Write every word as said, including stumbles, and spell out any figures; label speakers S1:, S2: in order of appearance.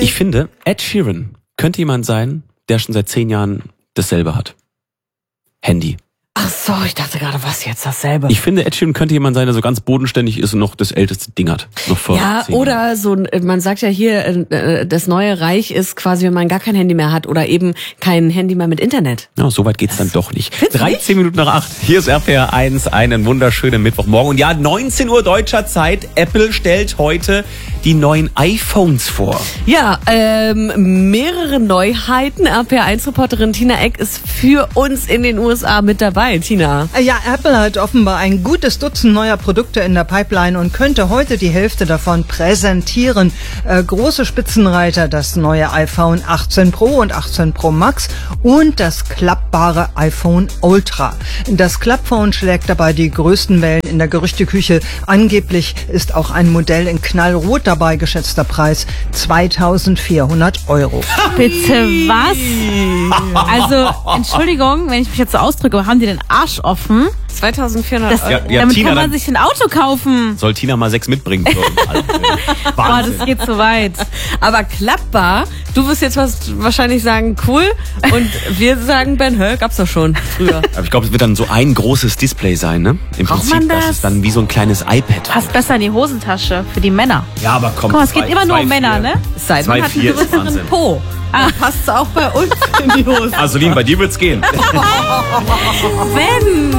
S1: Ich finde, Ed Sheeran könnte jemand sein, der schon seit zehn Jahren dasselbe hat. Handy.
S2: Ach so, ich dachte gerade, was jetzt dasselbe?
S1: Ich finde, Ed Sheeran könnte jemand sein, der so ganz bodenständig ist und noch das älteste Ding hat. Noch vor
S2: ja,
S1: zehn
S2: oder
S1: Jahren.
S2: so, man sagt ja hier, das neue Reich ist quasi, wenn man gar kein Handy mehr hat oder eben kein Handy mehr mit Internet.
S1: Ja, so weit geht's dann doch nicht. dreizehn Minuten nach acht. Hier ist R P R eins, einen wunderschönen Mittwochmorgen. Und ja, neunzehn Uhr deutscher Zeit. Apple stellt heute die neuen iPhones vor.
S2: Ja, ähm, mehrere Neuheiten. R P R eins Reporterin Tina Eck ist für uns in den U S A mit dabei. Tina.
S3: Ja, Apple hat offenbar ein gutes Dutzend neuer Produkte in der Pipeline und könnte heute die Hälfte davon präsentieren. Äh, große Spitzenreiter, das neue iPhone achtzehn Pro und achtzehn Pro Max und das klappbare iPhone Ultra. Das Klappphone schlägt dabei die größten Wellen in der Gerüchteküche. Angeblich ist auch ein Modell in Knallrot dabei, geschätzter Preis zweitausendvierhundert Euro.
S4: Bitte was? Also, Entschuldigung, wenn ich mich jetzt so ausdrücke, haben die den Arsch offen?
S2: zweitausendvierhundert
S4: Das,
S2: Euro.
S1: Ja, ja,
S4: damit
S1: Tina,
S4: kann man
S1: dann-
S4: sich ein Auto kaufen.
S1: Soll Tina mal sechs mitbringen? So,
S4: Boah,
S1: Wahnsinn.
S4: das geht zu weit.
S2: Aber klappbar, du wirst jetzt was wahrscheinlich sagen, cool. Und wir sagen, Ben, hör, gab's doch schon früher.
S1: Aber ich glaube, es wird dann so ein großes Display sein, ne? Im
S4: Braucht
S1: Prinzip,
S4: man
S1: das
S4: das?
S1: ist dann wie so ein kleines iPad.
S4: Passt besser in die Hosentasche für die Männer.
S1: Ja, aber komm.
S4: Guck mal, es geht
S1: zwei-
S4: immer nur
S1: zwei,
S4: um Männer,
S1: vier.
S4: ne?
S2: Es sei denn,
S1: Zwei,
S2: man hat einen
S1: vier ist
S2: größeren
S1: Wahnsinn.
S2: Po. Dann passt's auch bei uns in die Hose.
S1: Also, Lien, bei dir wird's gehen.
S4: Wenn